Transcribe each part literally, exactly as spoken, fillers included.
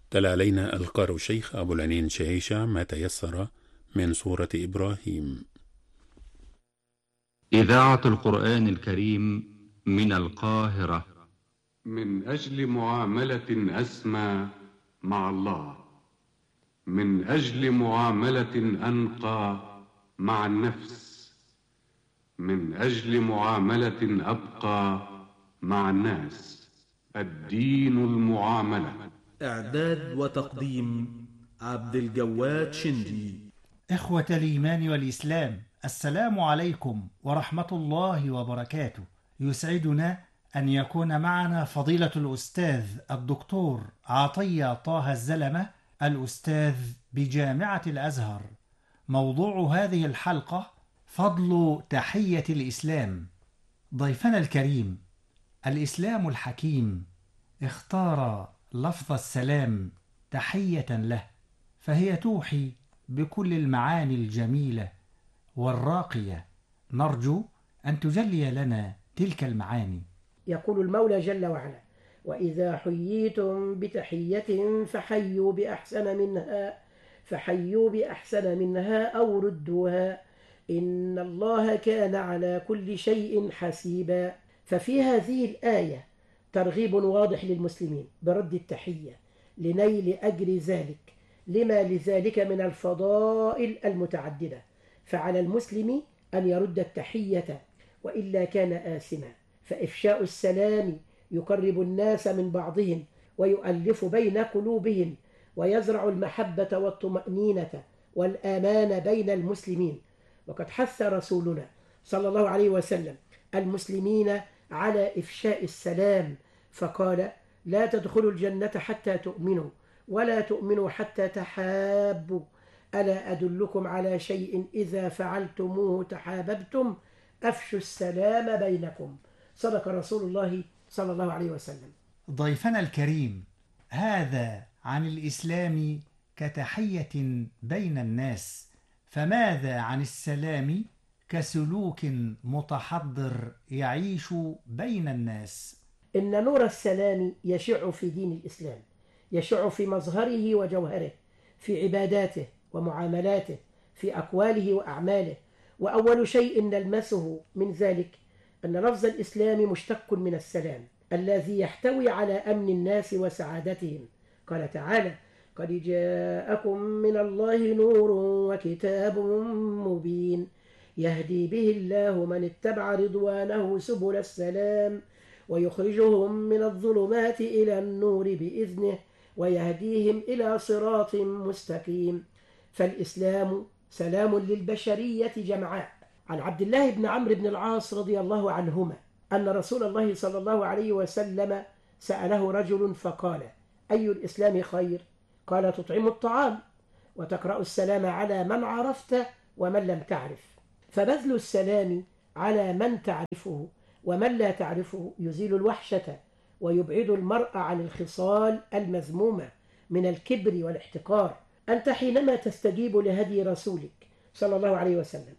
تلا علينا القارئ الشيخ أبو العنين شهيشة ما تيسر من سورة إبراهيم. إذاعة القرآن الكريم من القاهرة. من أجل معاملة أسمى مع الله، من أجل معاملة أنقى مع النفس، من أجل معاملة أبقى مع الناس. الدين المعاملة. إعداد وتقديم عبد الجواد شندي. إخوة الإيمان والإسلام، السلام عليكم ورحمة الله وبركاته. يسعدنا أن يكون معنا فضيلة الأستاذ الدكتور عطية طه الزلمة، الأستاذ بجامعة الأزهر. موضوع هذه الحلقة فضل تحية الإسلام. ضيفنا الكريم، الإسلام الحكيم اختار لفظ السلام تحية له، فهي توحي بكل المعاني الجميلة والراقية. نرجو أن تجلي لنا تلك المعاني. يقول المولى جل وعلا: وإذا حييتم بتحية فحيوا بأحسن منها فحيوا بأحسن منها أو ردوها إن الله كان على كل شيء حسيبا. ففي هذه الآية ترغيب واضح للمسلمين برد التحية لنيل أجر ذلك، لما لذلك من الفضائل المتعددة. فعلى المسلم أن يرد التحية وإلا كان آثما، فإفشاء السلام يقرب الناس من بعضهم ويؤلف بين قلوبهم ويزرع المحبة والطمأنينة والآمان بين المسلمين. وقد حث رسولنا صلى الله عليه وسلم المسلمين على إفشاء السلام، فقال: لا تدخلوا الجنة حتى تؤمنوا ولا تؤمنوا حتى تحابوا، ألا أدلكم على شيء إذا فعلتموه تحاببتم، أفشوا السلام بينكم. صدق رسول الله صلى الله عليه وسلم. ضيفنا الكريم، هذا عن الإسلام كتحية بين الناس، فماذا عن السلام كسلوك متحضر يعيش بين الناس؟ إن نور السلام يشع في دين الإسلام، يشع في مظهره وجوهره، في عباداته ومعاملاته، في أقواله وأعماله. وأول شيء نلمسه من ذلك أن لفظ الإسلام مشتق من السلام الذي يحتوي على أمن الناس وسعادتهم. قال تعالى: قد جاءكم من الله نور وكتاب مبين يهدي به الله من اتبع رضوانه سبل السلام ويخرجهم من الظلمات إلى النور بإذنه ويهديهم إلى صراط مستقيم. فالإسلام سلام للبشرية جمعاء. عن عبد الله بن عمرو بن العاص رضي الله عنهما أن رسول الله صلى الله عليه وسلم سأله رجل فقال: أي الإسلام خير؟ قال: تطعم الطعام وتقرأ السلام على من عرفت ومن لم تعرف. فبذل السلام على من تعرفه ومن لا تعرفه يزيل الوحشة ويبعد المرء عن الخصال المذمومة من الكبر والاحتقار. أنت حينما تستجيب لهدي رسولك صلى الله عليه وسلم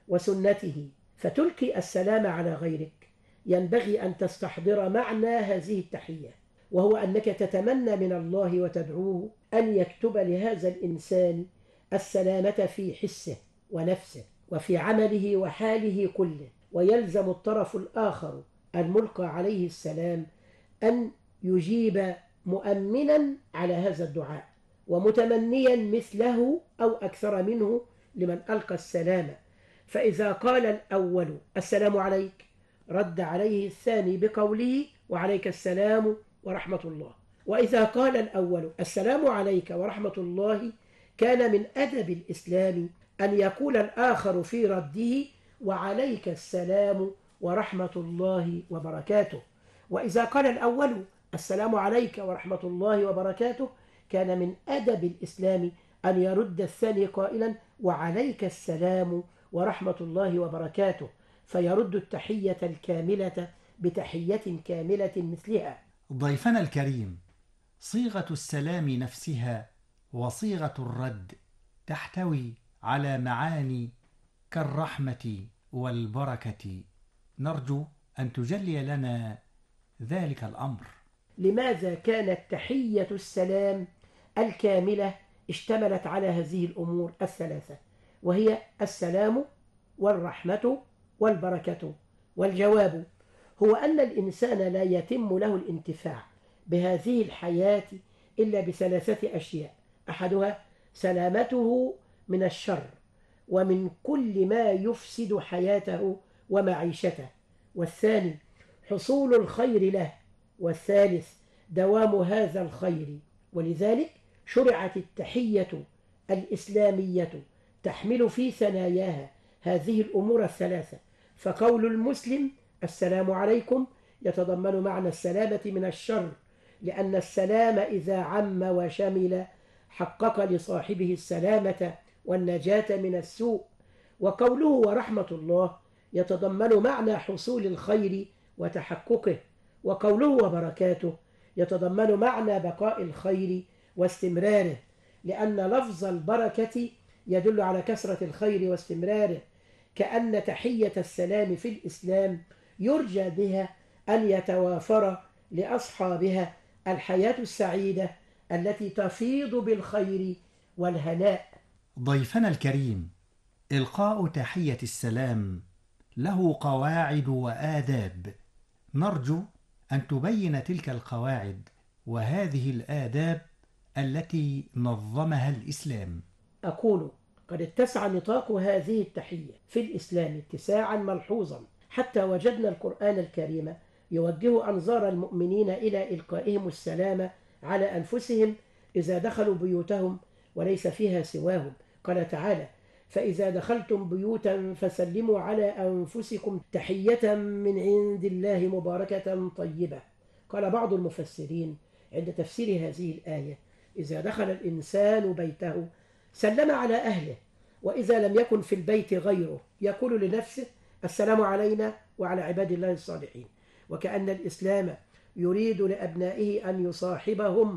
وسنته فتلقي السلام على غيرك، ينبغي أن تستحضر معنى هذه التحية، وهو أنك تتمنى من الله وتدعوه أن يكتب لهذا الإنسان السلامة في حسه ونفسه وفي عمله وحاله كله. ويلزم الطرف الآخر الملقى عليه السلام أن يجيب مؤمنا على هذا الدعاء ومتمنيا مثله أو أكثر منه لمن ألقى السلام. فإذا قال الأول السلام عليك، رد عليه الثاني بقوله وعليك السلام ورحمة الله. وإذا قال الأول السلام عليك ورحمة الله، كان من أدب الإسلام أن يقول الآخر في رده وعليك السلام ورحمة الله وبركاته. وإذا قال الأول السلام عليك ورحمة الله وبركاته، كان من أدب الإسلام أن يرد الثاني قائلا وعليك السلام ورحمة الله وبركاته، فيرد التحية الكاملة بتحية كاملة مثلها. ضيفنا الكريم، صيغة السلام نفسها وصيغة الرد تحتوي على معاني كالرحمة والبركة. نرجو أن تجلي لنا ذلك الأمر. لماذا كانت تحية السلام الكاملة اشتملت على هذه الأمور الثلاثة، وهي السلام والرحمة والبركة. والجواب هو أن الإنسان لا يتم له الانتفاع بهذه الحياة إلا بثلاثة أشياء: أحدها سلامته من الشر ومن كل ما يفسد حياته ومعيشته، والثاني حصول الخير له، والثالث دوام هذا الخير. ولذلك شرعت التحية الإسلامية تحمل في ثناياها هذه الأمور الثلاثة، فقول المسلم السلام عليكم يتضمن معنى السلامة من الشر، لأن السلام إذا عم وشمل حقق لصاحبه السلامة والنجاة من السوء. وقوله ورحمة الله يتضمن معنى حصول الخير وتحققه، وقوله وبركاته يتضمن معنى بقاء الخير واستمراره، لأن لفظ البركة يدل على كثرة الخير واستمراره، كأن تحية السلام في الإسلام يرجى بها أن يتوافر لأصحابها الحياة السعيدة التي تفيض بالخير والهناء. ضيفنا الكريم، إلقاء تحية السلام له قواعد وآداب، نرجو أن تبين تلك القواعد وهذه الآداب التي نظمها الإسلام. أقول قد اتسع نطاق هذه التحية في الإسلام اتساعا ملحوظا، حتى وجدنا القرآن الكريم يوجه أنظار المؤمنين إلى إلقائهم السلام على أنفسهم إذا دخلوا بيوتهم وليس فيها سواهم. قال تعالى: فإذا دخلتم بيوتا فسلموا على أنفسكم تحية من عند الله مباركة طيبة. قال بعض المفسرين عند تفسير هذه الآية: إذا دخل الإنسان بيته سلم على أهله، وإذا لم يكن في البيت غيره يقول لنفسه السلام علينا وعلى عباد الله الصالحين، وكأن الإسلام يريد لأبنائه أن يصاحبهم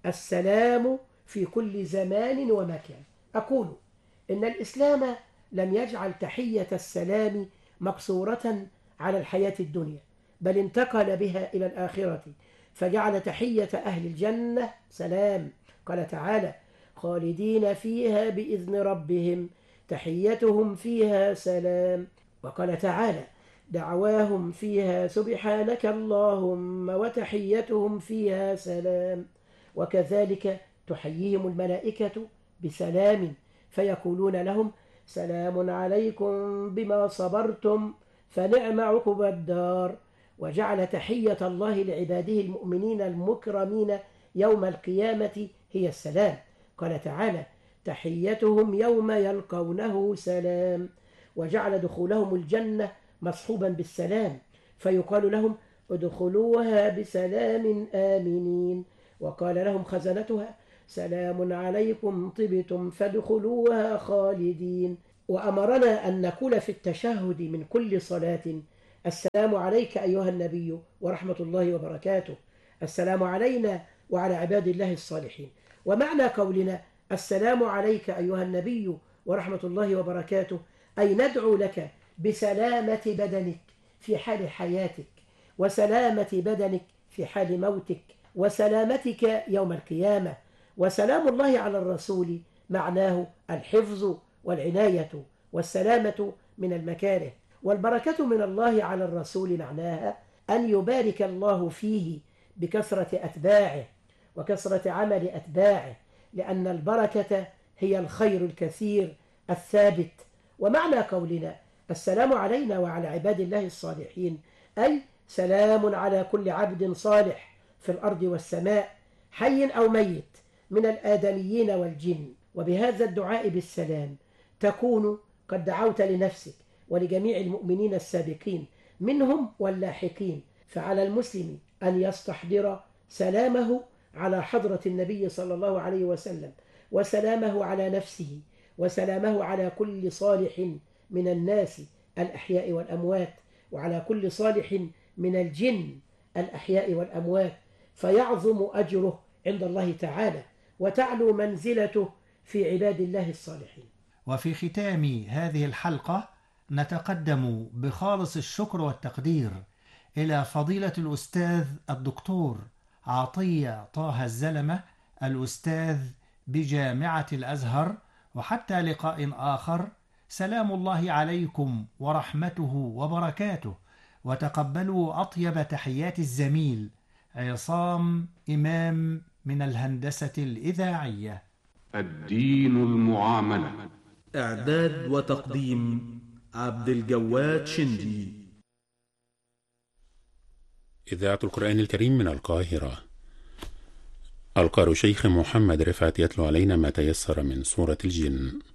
السلام في كل زمان ومكان. أقول إن الإسلام لم يجعل تحية السلام مقصورة على الحياة الدنيا، بل انتقل بها إلى الآخرة، فجعل تحية أهل الجنة سلام. قال تعالى: خالدين فيها بإذن ربهم تحيتهم فيها سلام. وقال تعالى: دعواهم فيها سبحانك اللهم وتحيتهم فيها سلام. وكذلك تحييهم الملائكة بسلام، فيقولون لهم سلام عليكم بما صبرتم فنعم عقبى الدار. وجعل تحية الله لعباده المؤمنين المكرمين يوم القيامة هي السلام. قال تعالى: تحيتهم يوم يلقونه سلام. وجعل دخولهم الجنة مصحوبا بالسلام، فيقال لهم ادخلوها بسلام آمنين. وقال لهم خزنتها سلام عليكم طبتم فادخلوها خالدين. وأمرنا أن نقول في التشهد من كل صلاة: السلام عليك أيها النبي ورحمة الله وبركاته، السلام علينا وعلى عباد الله الصالحين. ومعنى قولنا السلام عليك أيها النبي ورحمة الله وبركاته أي ندعو لك بسلامة بدنك في حال حياتك، وسلامة بدنك في حال موتك، وسلامتك يوم القيامة. وسلام الله على الرسول معناه الحفظ والعناية والسلامة من المكاره، والبركة من الله على الرسول معناها أن يبارك الله فيه بكثرة أتباعه وكثرة عمل أتباعه، لأن البركة هي الخير الكثير الثابت. ومعنى قولنا السلام علينا وعلى عباد الله الصالحين أي سلام على كل عبد صالح في الأرض والسماء، حي أو ميت، من الآدميين والجن. وبهذا الدعاء بالسلام تكون قد دعوت لنفسك ولجميع المؤمنين السابقين منهم واللاحقين. فعلى المسلم أن يستحضر سلامه على حضرة النبي صلى الله عليه وسلم، وسلامه على نفسه، وسلامه على كل صالح من الناس الأحياء والأموات، وعلى كل صالح من الجن الأحياء والأموات، فيعظم أجره عند الله تعالى وتعلو منزلته في عباد الله الصالحين. وفي ختام هذه الحلقة نتقدم بخالص الشكر والتقدير إلى فضيلة الأستاذ الدكتور عطية طه الزلمة الأستاذ بجامعة الأزهر. وحتى لقاء آخر، سلام الله عليكم ورحمته وبركاته، وتقبلوا أطيب تحيات الزميل عصام إمام من الهندسة الإذاعية. الدين المعاملة. إعداد وتقديم عبد الجواد شندي. إذاعة القرآن الكريم من القاهرة. القارئ شيخ محمد رفعت يتلو علينا ما تيسر من سورة الجن.